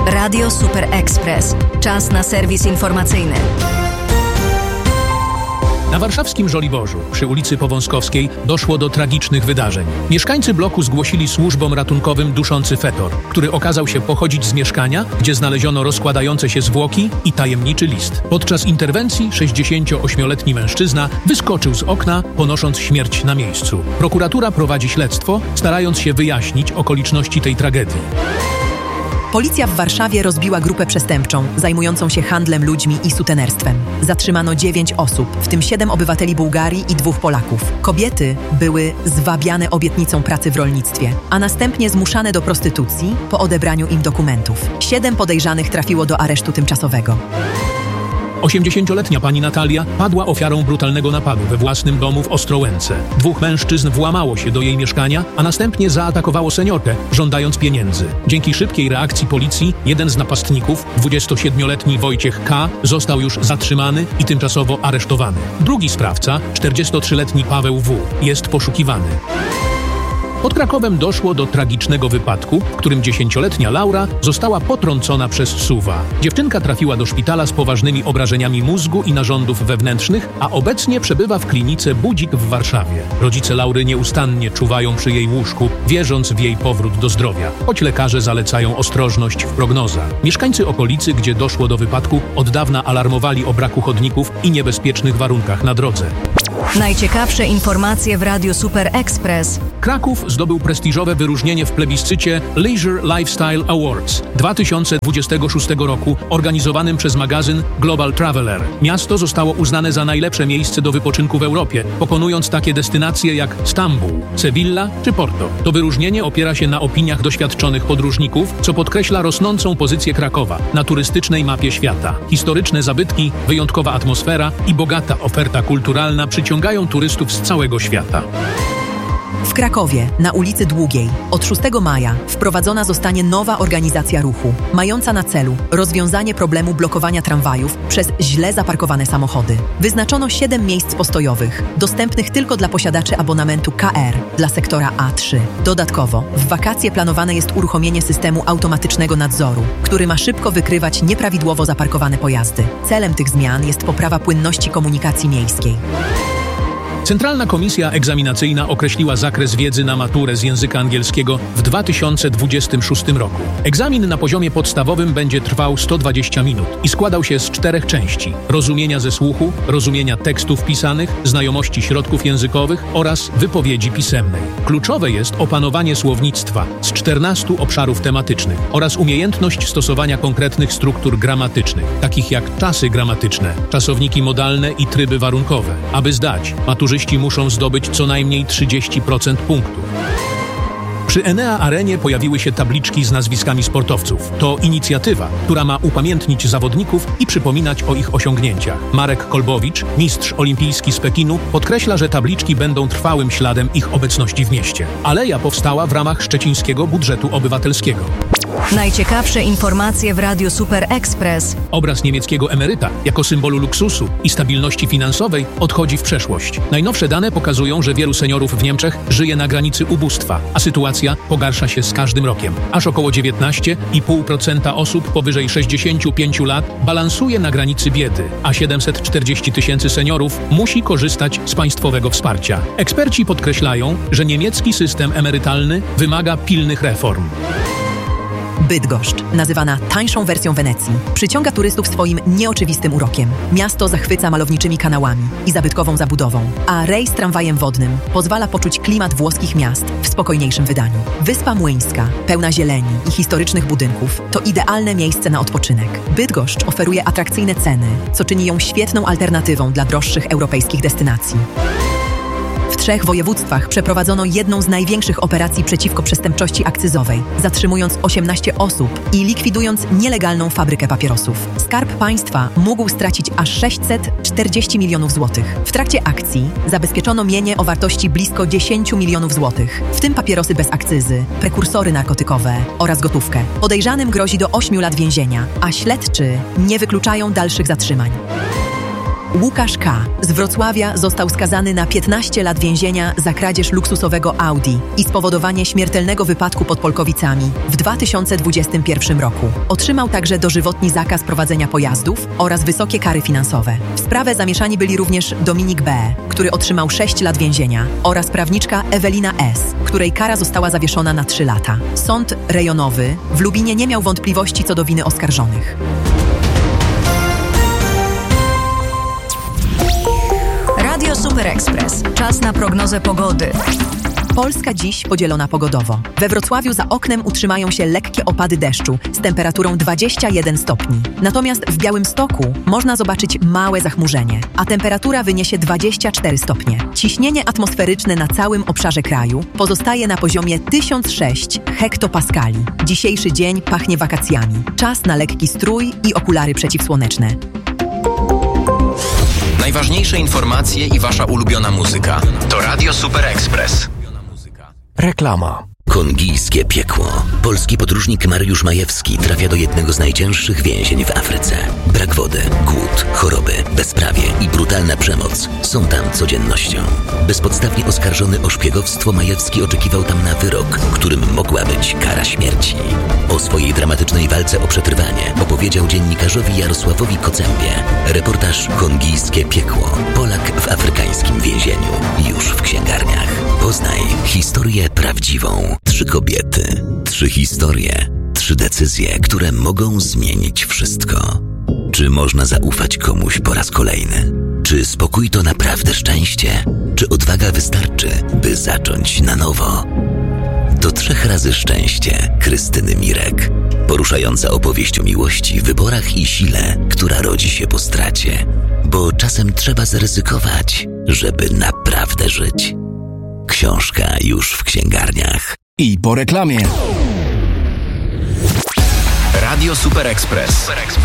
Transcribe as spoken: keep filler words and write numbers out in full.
Radio Super Express. Czas na serwis informacyjny. Na warszawskim Żoliborzu, przy ulicy Powązkowskiej, doszło do tragicznych wydarzeń. Mieszkańcy bloku zgłosili służbom ratunkowym duszący fetor, który okazał się pochodzić z mieszkania, gdzie znaleziono rozkładające się zwłoki i tajemniczy list. Podczas interwencji sześćdziesięcioośmioletni mężczyzna wyskoczył z okna, ponosząc śmierć na miejscu. Prokuratura prowadzi śledztwo, starając się wyjaśnić okoliczności tej tragedii. Policja w Warszawie rozbiła grupę przestępczą zajmującą się handlem ludźmi i sutenerstwem. Zatrzymano dziewięć osób, w tym siedem obywateli Bułgarii i dwóch Polaków. Kobiety były zwabiane obietnicą pracy w rolnictwie, a następnie zmuszane do prostytucji po odebraniu im dokumentów. Siedem podejrzanych trafiło do aresztu tymczasowego. osiemdziesięcioletnia pani Natalia padła ofiarą brutalnego napadu we własnym domu w Ostrołęce. Dwóch mężczyzn włamało się do jej mieszkania, a następnie zaatakowało seniorkę, żądając pieniędzy. Dzięki szybkiej reakcji policji jeden z napastników, dwudziestosiedmioletni Wojciech K., został już zatrzymany i tymczasowo aresztowany. Drugi sprawca, czterdziestotrzyletni Paweł W., jest poszukiwany. Pod Krakowem doszło do tragicznego wypadku, w którym dziesięcioletnia Laura została potrącona przez suwa. Dziewczynka trafiła do szpitala z poważnymi obrażeniami mózgu i narządów wewnętrznych, a obecnie przebywa w klinice Budzik w Warszawie. Rodzice Laury nieustannie czuwają przy jej łóżku, wierząc w jej powrót do zdrowia, choć lekarze zalecają ostrożność w prognozach. Mieszkańcy okolicy, gdzie doszło do wypadku, od dawna alarmowali o braku chodników i niebezpiecznych warunkach na drodze. Najciekawsze informacje w Radiu Super Express. Kraków zdobył prestiżowe wyróżnienie w plebiscycie Leisure Lifestyle Awards dwa tysiące dwudziestego szóstego roku, organizowanym przez magazyn Global Traveler. Miasto zostało uznane za najlepsze miejsce do wypoczynku w Europie, pokonując takie destynacje jak Stambuł, Sewilla czy Porto. To wyróżnienie opiera się na opiniach doświadczonych podróżników, co podkreśla rosnącą pozycję Krakowa na turystycznej mapie świata. Historyczne zabytki, wyjątkowa atmosfera i bogata oferta kulturalna przyciągają turystów z całego świata. W Krakowie, na ulicy Długiej, od szóstego maja wprowadzona zostanie nowa organizacja ruchu, mająca na celu rozwiązanie problemu blokowania tramwajów przez źle zaparkowane samochody. Wyznaczono siedem miejsc postojowych, dostępnych tylko dla posiadaczy abonamentu K R dla sektora A trzy. Dodatkowo, w wakacje planowane jest uruchomienie systemu automatycznego nadzoru, który ma szybko wykrywać nieprawidłowo zaparkowane pojazdy. Celem tych zmian jest poprawa płynności komunikacji miejskiej. Centralna Komisja Egzaminacyjna określiła zakres wiedzy na maturę z języka angielskiego w dwa tysiące dwudziestym szóstym roku. Egzamin na poziomie podstawowym będzie trwał sto dwadzieścia minut i składał się z czterech części: rozumienia ze słuchu, rozumienia tekstów pisanych, znajomości środków językowych oraz wypowiedzi pisemnej. Kluczowe jest opanowanie słownictwa z czternastu obszarów tematycznych oraz umiejętność stosowania konkretnych struktur gramatycznych, takich jak czasy gramatyczne, czasowniki modalne i tryby warunkowe. Aby zdać, maturzyści muszą zdobyć co najmniej trzydzieści procent punktów. Przy Enea Arenie pojawiły się tabliczki z nazwiskami sportowców. To inicjatywa, która ma upamiętnić zawodników i przypominać o ich osiągnięciach. Marek Kolbowicz, mistrz olimpijski z Pekinu, podkreśla, że tabliczki będą trwałym śladem ich obecności w mieście. Aleja powstała w ramach szczecińskiego budżetu obywatelskiego. Najciekawsze informacje w Radiu Super Express. Obraz niemieckiego emeryta jako symbolu luksusu i stabilności finansowej odchodzi w przeszłość. Najnowsze dane pokazują, że wielu seniorów w Niemczech żyje na granicy ubóstwa, a sytuacja pogarsza się z każdym rokiem. Aż około dziewiętnaście i pół procent osób powyżej sześćdziesięciu pięciu lat balansuje na granicy biedy, a siedemset czterdzieści tysięcy seniorów musi korzystać z państwowego wsparcia. Eksperci podkreślają, że niemiecki system emerytalny wymaga pilnych reform. Bydgoszcz, nazywana tańszą wersją Wenecji, przyciąga turystów swoim nieoczywistym urokiem. Miasto zachwyca malowniczymi kanałami i zabytkową zabudową, a rejs tramwajem wodnym pozwala poczuć klimat włoskich miast w spokojniejszym wydaniu. Wyspa Młyńska, pełna zieleni i historycznych budynków, to idealne miejsce na odpoczynek. Bydgoszcz oferuje atrakcyjne ceny, co czyni ją świetną alternatywą dla droższych europejskich destynacji. W trzech województwach przeprowadzono jedną z największych operacji przeciwko przestępczości akcyzowej, zatrzymując osiemnaście osób i likwidując nielegalną fabrykę papierosów. Skarb Państwa mógł stracić aż sześćset czterdzieści milionów złotych. W trakcie akcji zabezpieczono mienie o wartości blisko dziesięć milionów złotych, w tym papierosy bez akcyzy, prekursory narkotykowe oraz gotówkę. Podejrzanym grozi do ośmiu lat więzienia, a śledczy nie wykluczają dalszych zatrzymań. Łukasz K. z Wrocławia został skazany na piętnaście lat więzienia za kradzież luksusowego Audi i spowodowanie śmiertelnego wypadku pod Polkowicami w dwa tysiące dwudziestym pierwszym roku. Otrzymał także dożywotni zakaz prowadzenia pojazdów oraz wysokie kary finansowe. W sprawę zamieszani byli również Dominik B., który otrzymał sześć lat więzienia, oraz prawniczka Ewelina S., której kara została zawieszona na trzy lata. Sąd rejonowy w Lubinie nie miał wątpliwości co do winy oskarżonych. Radio Super Express. Czas na prognozę pogody. Polska dziś podzielona pogodowo. We Wrocławiu za oknem utrzymają się lekkie opady deszczu z temperaturą dwadzieścia jeden stopni. Natomiast w Białymstoku można zobaczyć małe zachmurzenie, a temperatura wyniesie dwadzieścia cztery stopnie. Ciśnienie atmosferyczne na całym obszarze kraju pozostaje na poziomie tysiąc sześć hektopaskali. Dzisiejszy dzień pachnie wakacjami. Czas na lekki strój i okulary przeciwsłoneczne. Najważniejsze informacje i wasza ulubiona muzyka to Radio Super Express. Reklama. Kongijskie piekło. Polski podróżnik Mariusz Majewski trafia do jednego z najcięższych więzień w Afryce. Brak wody, głód, choroby, bezprawie i brutalna przemoc są tam codziennością. Bezpodstawnie oskarżony o szpiegowstwo, Majewski oczekiwał tam na wyrok, którym mogła być kara śmierci. O swojej dramatycznej walce o przetrwanie opowiedział dziennikarzowi Jarosławowi Kocębie. Reportaż Kongijskie piekło. Polak w afrykańskim więzieniu. Już w księgarniach. Poznaj historię prawdziwą. Trzy kobiety, trzy historie, trzy decyzje, które mogą zmienić wszystko. Czy można zaufać komuś po raz kolejny? Czy spokój to naprawdę szczęście? Czy odwaga wystarczy, by zacząć na nowo? Do trzech razy szczęście Krystyny Mirek. Poruszająca opowieść o miłości, wyborach i sile, która rodzi się po stracie. Bo czasem trzeba zaryzykować, żeby naprawdę żyć. Książka już w księgarniach. I po reklamie. Radio Super Express.